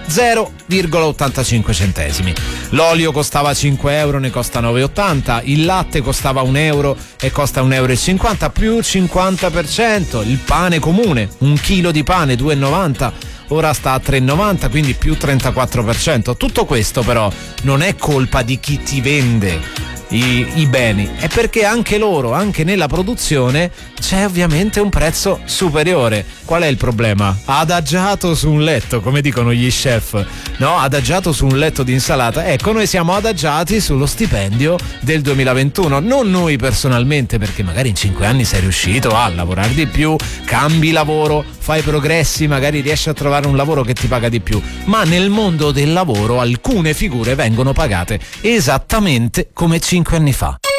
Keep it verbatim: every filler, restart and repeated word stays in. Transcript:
zero virgola ottantacinque centesimi. L'olio costava cinque euro, ne costa nove virgola ottanta. Il latte costava un euro e costa un euro e cinquanta, più cinquanta per cento. Il pane comune, un chilo di pane due virgola novanta, ora sta a tre virgola novanta, quindi più trentaquattro per cento. Tutto questo però non è colpa di chi ti vende I, i beni, è perché anche loro, anche nella produzione c'è ovviamente un prezzo superiore. Qual è il problema? Adagiato su un letto, come dicono gli chef, no? Adagiato su un letto di insalata. Ecco, noi siamo adagiati sullo stipendio del duemilaventuno, non noi personalmente, perché magari in cinque anni sei riuscito a lavorare di più, cambi lavoro, fai progressi, magari riesci a trovare un lavoro che ti paga di più, ma nel mondo del lavoro alcune figure vengono pagate esattamente come cinque anni fa.